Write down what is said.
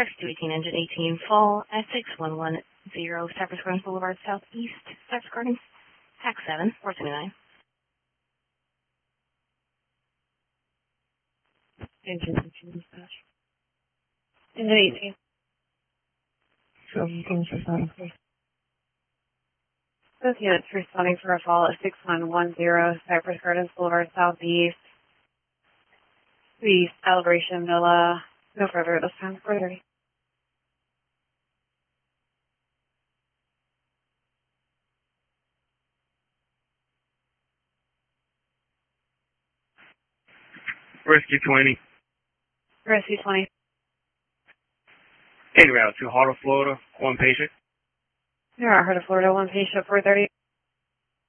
Rescue 18, Engine 18, fall at 6110 Cypress Gardens Boulevard, Southeast, Cypress Gardens, Hack 7, 429. Engine 18 dispatch. Engine 18. So things are fine. Those units responding for a fall at 6110 Cypress Gardens Boulevard, Southeast. The Celebration Villa. No further at this time. 4:30. Rescue 20. Rescue 20. En route to Heart of Florida, one patient. You're at Heart of Florida, one patient, 4:30.